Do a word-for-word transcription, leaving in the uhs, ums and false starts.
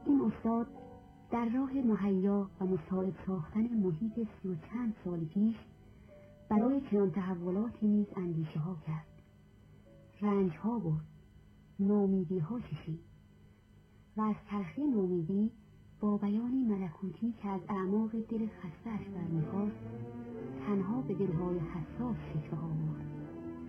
این استاد در راه مهیا و مساعد ساختن محیط سی و چند سال پیش برای چنان تحولاتی نیز اندیشه ها کرد. رنج ها برد، نومیدی ها کشید و از تلخی نومیدی با بیانی ملکوتی که از اعماق دل خسته‌اش برمیخاست تنها به دلهای حساس شکوه آورد.